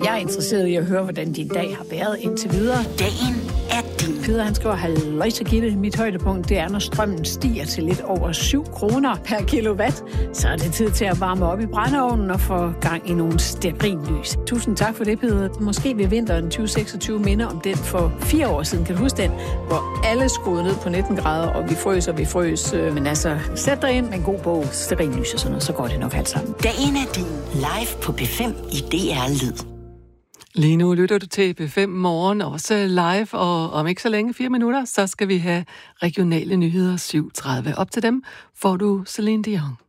Jeg er interesseret i at høre, hvordan din dag har været indtil videre. Dagen er din. Peder, han skriver, halløjsa Gitte, mit højdepunkt, det er, når strømmen stiger til lidt over 7 kroner per kilowatt. Så er det tid til at varme op i brændeovnen og få gang i nogle stearinlys. Tusind tak for det, Peder. Måske vil vinteren 2026 minde om den for 4 år siden. Kan du huske den? Hvor alle skruede ned på 19 grader, og vi frøs. Men altså, sæt dig ind med en god bog, stearinlys og sådan noget, så går det nok alt sammen. Dagen er din. Live på B5 i DR Lyd. Lige nu lytter du til B5 Morgen, også live, og om ikke så længe, 4 minutter, så skal vi have regionale nyheder 7:30. Op til dem får du Celine Dion.